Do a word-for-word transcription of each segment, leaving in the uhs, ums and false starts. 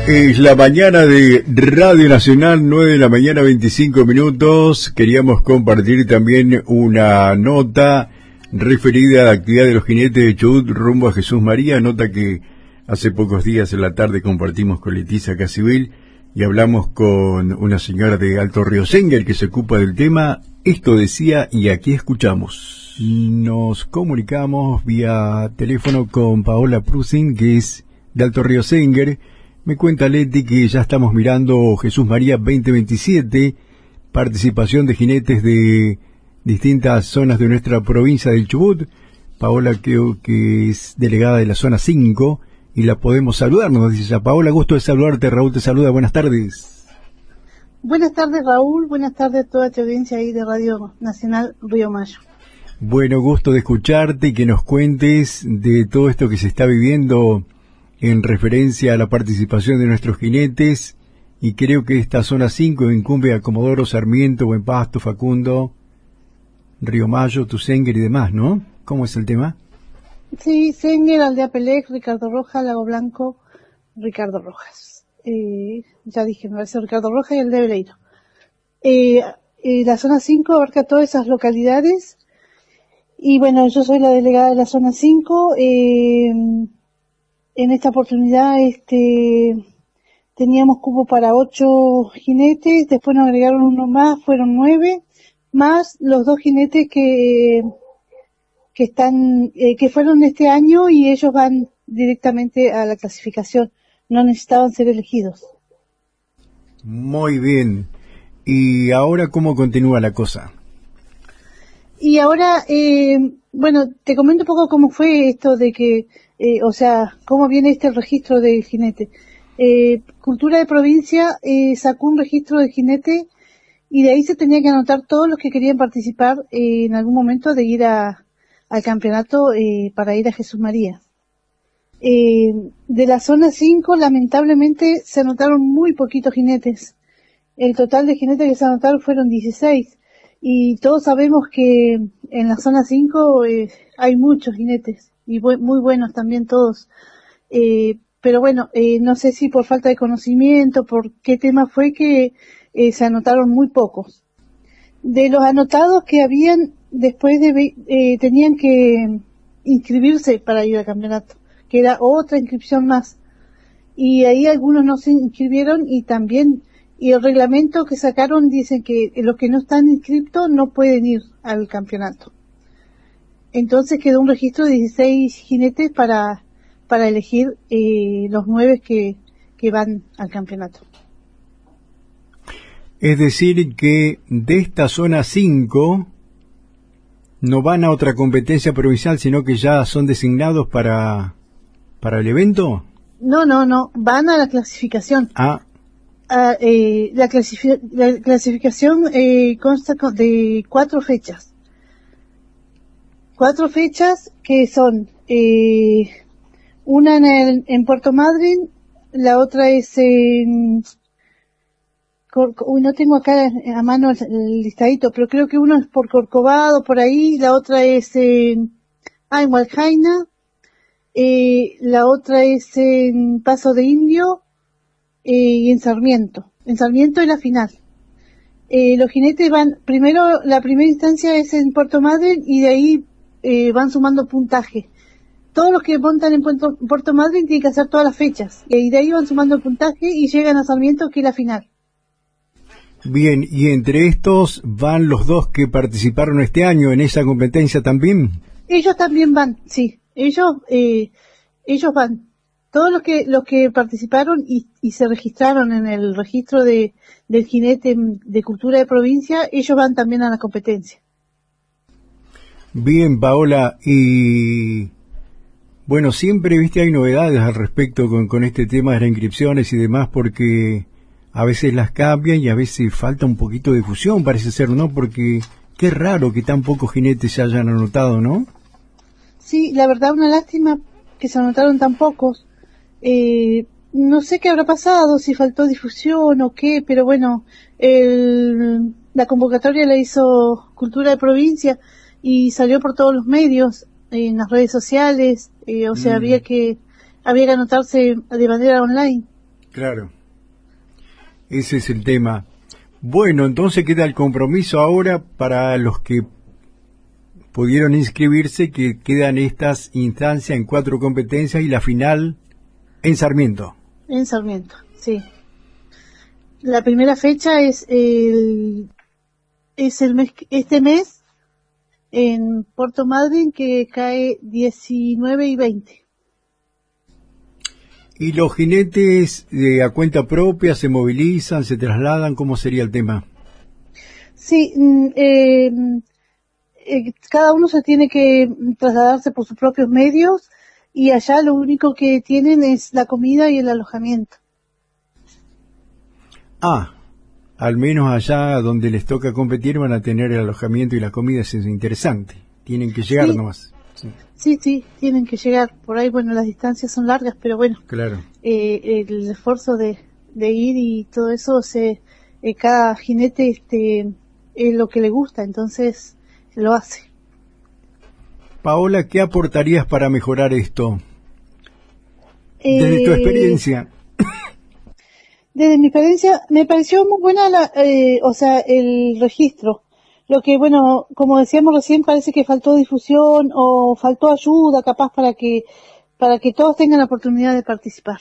Es la mañana de Radio Nacional, nueve de la mañana, veinticinco minutos. Queríamos compartir también una nota referida a la actividad de los jinetes de Chubut rumbo a Jesús María, nota que hace pocos días en la tarde compartimos con Leticia Casibel y hablamos con una señora de Alto Río Senguer que se ocupa del tema. Esto decía y aquí escuchamos. Nos comunicamos vía teléfono con Paola Prusin, que es de Alto Río Senguer. Me cuenta Leti que ya estamos mirando Jesús María veinte veintisiete, participación de jinetes de distintas zonas de nuestra provincia del Chubut. Paola creo que es delegada de la zona cinco y la podemos saludar, nos dice ya. Paola, gusto de saludarte, Raúl te saluda, buenas tardes. Buenas tardes, Raúl, buenas tardes a toda tu audiencia ahí de Radio Nacional Río Mayo. Bueno, gusto de escucharte y que nos cuentes de todo esto que se está viviendo en referencia a la participación de nuestros jinetes, y creo que esta zona cinco incumbe a Comodoro, Sarmiento, Buen Pasto, Facundo, Río Mayo, Tusenguer y demás, ¿no? ¿Cómo es el tema? Sí, Senguer, Aldea Pelec, Ricardo Rojas, Lago Blanco, Ricardo Rojas. Eh, ya dije, me parece Ricardo Rojas y Aldea Beleiro. Eh, eh, la zona cinco abarca todas esas localidades, y bueno, yo soy la delegada de la zona cinco. Eh, En esta oportunidad este, teníamos cupo para ocho jinetes, después nos agregaron uno más, fueron nueve, más los dos jinetes que que están eh, que fueron este año y ellos van directamente a la clasificación, no necesitaban ser elegidos. Muy bien. ¿Y ahora cómo continúa la cosa? Y ahora, eh, bueno, te comento un poco cómo fue esto de que Eh, o sea, cómo viene este registro de jinete. Eh, Cultura de Provincia eh, sacó un registro de jinete y de ahí se tenía que anotar todos los que querían participar eh, en algún momento de ir a, al campeonato eh, para ir a Jesús María. Eh, de la zona cinco, lamentablemente, se anotaron muy poquitos jinetes. El total de jinetes que se anotaron fueron dieciséis. Y todos sabemos que en la zona cinco eh, hay muchos jinetes. Y bu- muy buenos también todos. Eh, pero bueno, eh, no sé si por falta de conocimiento, por qué tema fue que eh, se anotaron muy pocos. De los anotados que habían, después de eh, tenían que inscribirse para ir al campeonato, que era otra inscripción más. Y ahí algunos no se inscribieron y también, y el reglamento que sacaron dicen que los que no están inscriptos no pueden ir al campeonato. Entonces quedó un registro de dieciséis jinetes para para elegir eh, los nueve que, que van al campeonato. Es decir, que de esta zona cinco no van a otra competencia provincial, sino que ya son designados para, para el evento. No, no, no, van a la clasificación. Ah. Ah, eh, la, clasific- la clasificación eh, consta de cuatro fechas. Cuatro fechas que son eh, una en, el, en Puerto Madryn, la otra es en... Cor, uy, no tengo acá a mano el, el listadito, pero creo que uno es por Corcovado, por ahí, la otra es en, ah, en Hualjaina, eh, la otra es en Paso de Indio eh, y en Sarmiento. En Sarmiento es la final. Eh, los jinetes van, primero, la primera instancia es en Puerto Madryn y de ahí Eh, van sumando puntaje. Todos los que montan en Puerto, Puerto Madryn tienen que hacer todas las fechas y de ahí van sumando puntaje y llegan a Sarmiento, que es la final. Bien, y entre estos van los dos que participaron este año en esa competencia también. Ellos también van, sí, ellos eh, ellos van. Todos los que los que participaron y, y se registraron en el registro de del jinete de cultura de provincia, ellos van también a la competencia. Bien, Paola, y bueno, siempre, viste, hay novedades al respecto con, con este tema de las inscripciones y demás, porque a veces las cambian y a veces falta un poquito de difusión, parece ser, ¿no? Porque qué raro que tan pocos jinetes se hayan anotado, ¿no? Sí, la verdad, una lástima que se anotaron tan pocos. Eh, no sé qué habrá pasado, si faltó difusión o qué, pero bueno, el, la convocatoria la hizo Cultura de Provincia y salió por todos los medios, en las redes sociales, eh, o sea, mm. había que había que anotarse de manera online. Claro, ese es el tema. Bueno, entonces queda el compromiso ahora para los que pudieron inscribirse, que quedan estas instancias en cuatro competencias y la final en Sarmiento. En Sarmiento, sí. La primera fecha es el es el mes este mes en Puerto Madryn, que cae diecinueve y veinte. ¿Y los jinetes eh, a cuenta propia se movilizan, se trasladan? ¿Cómo sería el tema? Sí, eh, eh, cada uno se tiene que trasladarse por sus propios medios, y allá lo único que tienen es la comida y el alojamiento. Ah, al menos allá donde les toca competir van a tener el alojamiento y la comida, eso es interesante. Tienen que llegar sí. nomás. Sí. sí, sí, tienen que llegar. Por ahí, bueno, las distancias son largas, pero bueno, claro. eh, el esfuerzo de, de ir y todo eso, se eh, cada jinete este es lo que le gusta, entonces lo hace. Paola, ¿qué aportarías para mejorar esto? Eh, Desde tu experiencia. Desde mi experiencia, me pareció muy buena la, eh, o sea, el registro. Lo que, bueno, como decíamos recién, parece que faltó difusión o faltó ayuda, capaz, para que, para que todos tengan la oportunidad de participar.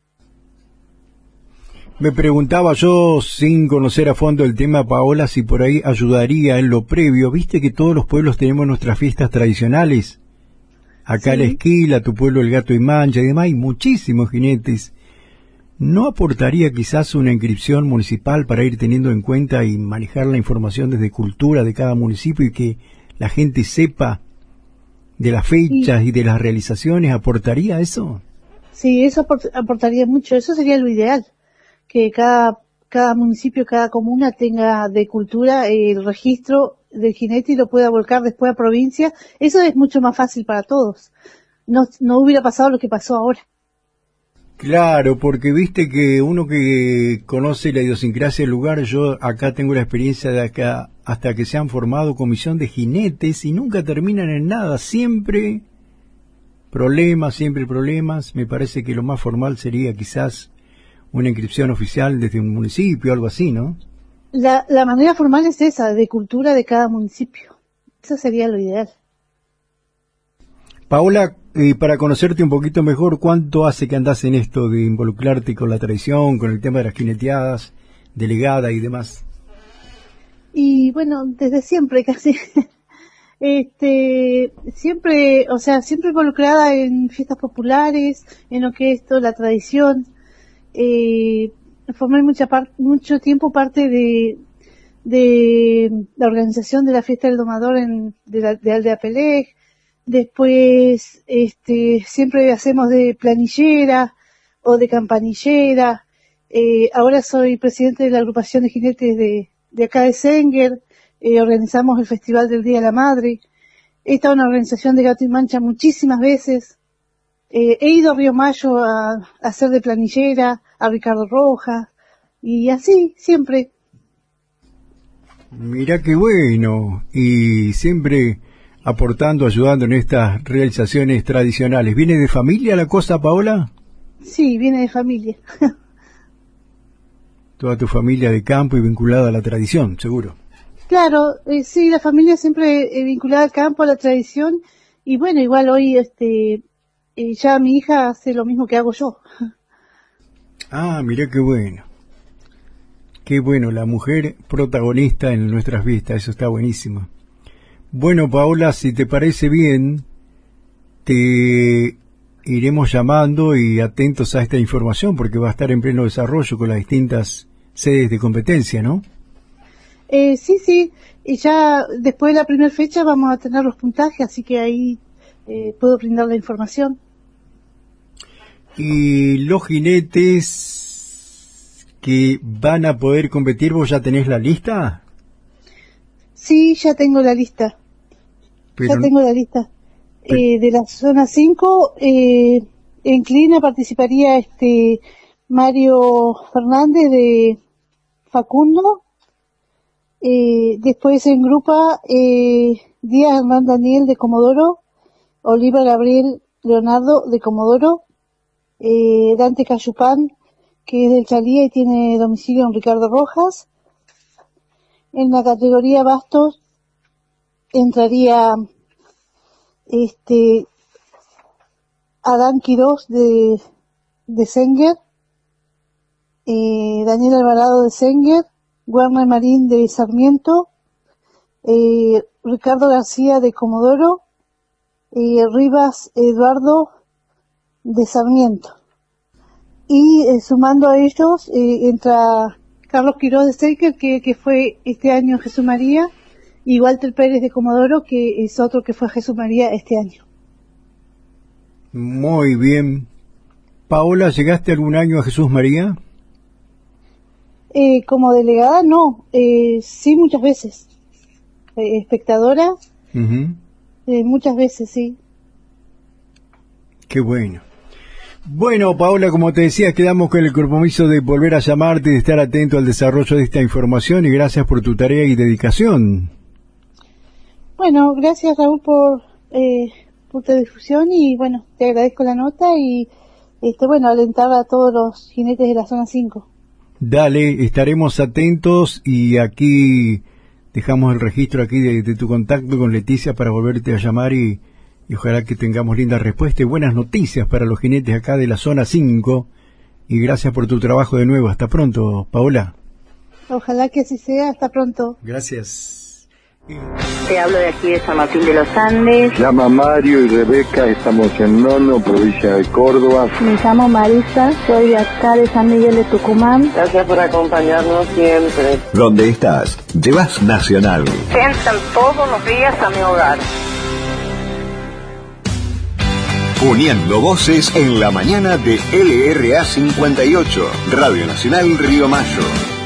Me preguntaba yo, sin conocer a fondo el tema, Paola, si por ahí ayudaría en lo previo. Viste que todos los pueblos tenemos nuestras fiestas tradicionales. Acá sí. La Esquila, tu pueblo el Gato y Mancha y demás, hay muchísimos jinetes. ¿No aportaría quizás una inscripción municipal para ir teniendo en cuenta y manejar la información desde cultura de cada municipio y que la gente sepa de las fechas sí. y de las realizaciones? ¿Aportaría eso? Sí, eso aportaría mucho. Eso sería lo ideal, que cada cada municipio, cada comuna tenga de cultura el registro del jinete y lo pueda volcar después a provincia. Eso es mucho más fácil para todos. No, no hubiera pasado lo que pasó ahora. Claro, porque viste que uno que conoce la idiosincrasia del lugar, yo acá tengo la experiencia de acá, hasta que se han formado comisión de jinetes y nunca terminan en nada, siempre problemas, siempre problemas. Me parece que lo más formal sería quizás una inscripción oficial desde un municipio, algo así, ¿no? La, la manera formal es esa, de cultura de cada municipio. Eso sería lo ideal. Paola, eh, para conocerte un poquito mejor, ¿cuánto hace que andás en esto de involucrarte con la tradición, con el tema de las jineteadas, delegada y demás? Y bueno, desde siempre casi. este, siempre, o sea, siempre involucrada en fiestas populares, en lo que es toda la tradición. Eh, formé mucha par- mucho tiempo parte de, de la organización de la fiesta del domador en, de, la, de Aldea Peleg. Después, este, siempre hacemos de planillera o de campanillera. Eh, ahora soy presidente de la agrupación de jinetes de, de acá de Senger. Eh, organizamos el Festival del Día de la Madre. He estado en la organización de Gato y Mancha muchísimas veces. Eh, he ido a Río Mayo a, a hacer de planillera, a Ricardo Rojas, y así, siempre. Mirá qué bueno. Y siempre aportando, ayudando en estas realizaciones tradicionales. ¿Viene de familia la cosa, Paola? Sí, viene de familia. Toda tu familia de campo y vinculada a la tradición, seguro. Claro, eh, sí, la familia siempre eh, vinculada al campo, a la tradición, y bueno, igual hoy este eh, ya mi hija hace lo mismo que hago yo. Ah, mirá qué bueno. Qué bueno, la mujer protagonista en nuestras fiestas, eso está buenísimo. Bueno, Paola, si te parece bien, te iremos llamando y atentos a esta información porque va a estar en pleno desarrollo con las distintas sedes de competencia, ¿no? Eh, sí, sí, y ya después de la primera fecha vamos a tener los puntajes, así que ahí eh, puedo brindar la información. Y los jinetes que van a poder competir, ¿vos ya tenés la lista? Sí, ya tengo la lista. Pero, ya tengo la lista. Eh, de la zona cinco, eh, en Clina participaría este Mario Fernández de Facundo. Eh, después en Grupa, eh, Díaz Hernán Daniel de Comodoro, Oliva Gabriel Leonardo de Comodoro, eh, Dante Cayupán que es del Chalía y tiene domicilio en Ricardo Rojas. En la categoría bastos entraría este Adán Quirós de, de Senguer, eh, Daniel Alvarado de Senguer, Werner Marín de Sarmiento, eh, Ricardo García de Comodoro, eh, Rivas Eduardo de Sarmiento. Y eh, sumando a ellos eh, entra Carlos Quirós de Senguer, que, que fue este año Jesús María, y Walter Pérez de Comodoro, que es otro que fue Jesús María este año. Muy bien. Paola, ¿llegaste algún año a Jesús María? Eh, como delegada, no. Eh, sí, muchas veces. Eh, espectadora, Uh-huh. eh, muchas veces, sí. Qué bueno. Bueno, Paola, como te decía, quedamos con el compromiso de volver a llamarte y de estar atento al desarrollo de esta información, y gracias por tu tarea y dedicación. Bueno, gracias, Raúl, por, eh, por tu difusión, y bueno, te agradezco la nota y este bueno, alentar a todos los jinetes de la zona cinco. Dale, estaremos atentos, y aquí dejamos el registro aquí de, de tu contacto con Leticia para volverte a llamar, y, y ojalá que tengamos linda respuesta y buenas noticias para los jinetes acá de la zona cinco, y gracias por tu trabajo de nuevo. Hasta pronto, Paola. Ojalá que así sea. Hasta pronto. Gracias. Te hablo de aquí de San Martín de los Andes. Llama Mario y Rebeca, estamos en Nono, provincia de Córdoba. Me llamo Marisa, soy de acá de San Miguel de Tucumán. Gracias por acompañarnos siempre. ¿Dónde estás? Llevas Nacional. Entran todos los días a mi hogar. Uniendo voces en la mañana de L R A cincuenta y ocho, Radio Nacional Río Mayo.